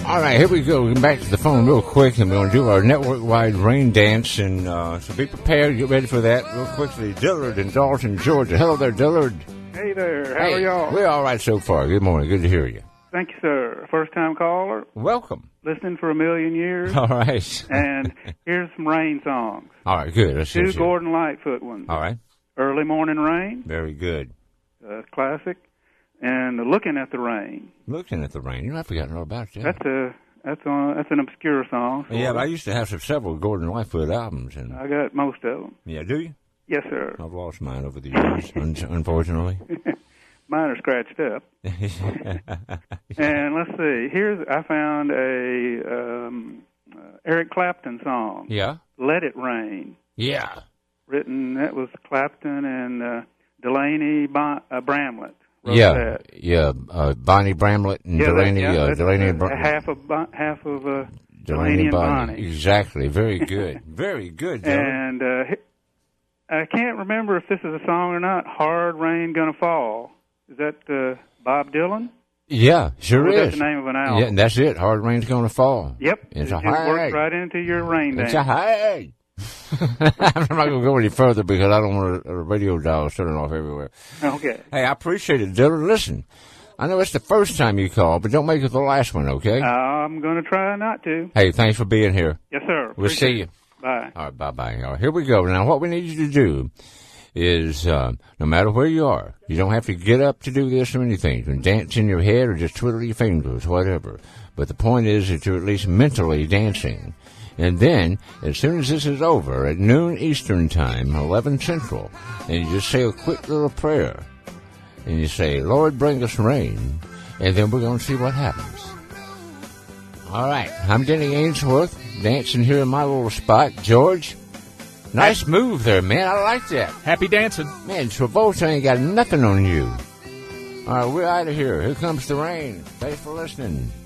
All right, here we go. We're back to the phone real quick, and we're going to do our network-wide rain dance. And so be prepared. Get ready for that real quickly. Dillard in Dalton, Georgia. Hello there, Dillard. Hey there. How are y'all? We're all right so far. Good morning. Good to hear you. Thank you, sir. First-time caller. Welcome. Listening for a million years. All right. And here's some rain songs. All right, good. Let's Two see. Gordon Lightfoot ones. All right. Early Morning Rain. Very good. Classic. And Looking at the Rain. Looking at the rain. You know, I've forgotten all about that. That's an obscure song. Yeah, but I used to have several Gordon Lightfoot albums. And I got most of them. yeah, do you? Yes, sir. I've lost mine over the years, unfortunately. Mine are scratched up. And let's see. I found a Eric Clapton song. Yeah? Let It Rain. Yeah. That was Clapton and Delaney Bramlett. Yeah, yeah. Bonnie Bramlett and Delaney. Delaney half of Delaney and Bonnie. Exactly. Very good. Very good. And I can't remember if this is a song or not. Hard Rain Gonna Fall. Is that Bob Dylan? Yeah, sure is. That's the name of an album. Yeah, and that's it. Hard Rain's Gonna Fall. Yep. It's it a high. Works right into your rain dance. It's a high. I'm not going to go any further because I don't want a radio dial turning off everywhere. Okay. Hey, I appreciate it, Dylan. Listen, I know it's the first time you called, but don't make it the last one, okay? I'm going to try not to. Hey, thanks for being here. Yes, sir. We'll see you. Bye. All right, bye-bye. All right, here we go. Now, what we need you to do is, no matter where you are, you don't have to get up to do this or anything. You can dance in your head or just twiddle your fingers, whatever. But the point is that you're at least mentally dancing. And then, as soon as this is over, at noon Eastern Time, 11 Central, and you just say a quick little prayer. And you say, Lord, bring us rain. And then we're going to see what happens. All right. I'm Denny Ainsworth, dancing here in my little spot. George, nice move there, man. I like that. Happy dancing. Man, Travolta ain't got nothing on you. All right, we're out of here. Here comes the rain. Thanks for listening.